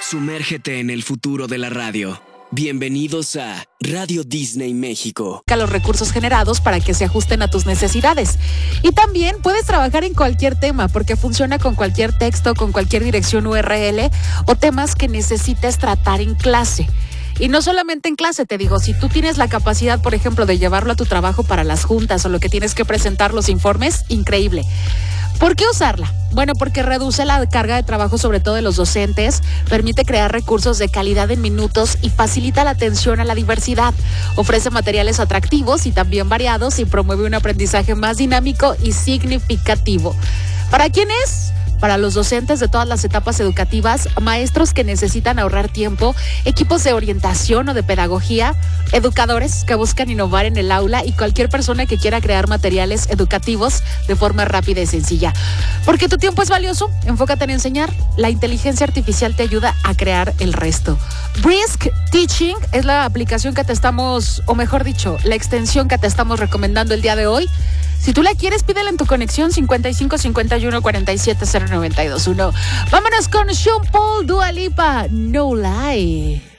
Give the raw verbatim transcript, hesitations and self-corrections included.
Sumérgete en el futuro de la radio. Bienvenidos a Radio Disney México. Los recursos generados para que se ajusten a tus necesidades. Y también puedes trabajar en cualquier tema porque funciona con cualquier texto, con cualquier dirección U R L o temas que necesites tratar en clase. Y no solamente en clase, te digo, si tú tienes la capacidad, por ejemplo, de llevarlo a tu trabajo para las juntas o lo que tienes que presentar los informes, increíble. ¿Por qué usarla? Bueno, porque reduce la carga de trabajo, sobre todo de los docentes, permite crear recursos de calidad en minutos y facilita la atención a la diversidad. Ofrece materiales atractivos y también variados y promueve un aprendizaje más dinámico y significativo. ¿Para quién es? Para los docentes de todas las etapas educativas, maestros que necesitan ahorrar tiempo, equipos de orientación o de pedagogía, educadores que buscan innovar en el aula y cualquier persona que quiera crear materiales educativos de forma rápida y sencilla. Porque tu tiempo es valioso, enfócate en enseñar. La inteligencia artificial te ayuda a crear el resto. Brisk Teaching es la aplicación que te estamos, o mejor dicho, la extensión que te estamos recomendando el día de hoy. Si tú la quieres, pídela en tu conexión cincuenta y cinco cincuenta y uno cuarenta y siete cero noventa y dos uno. Vámonos con Sean Paul, Dua Lipa, No Lie.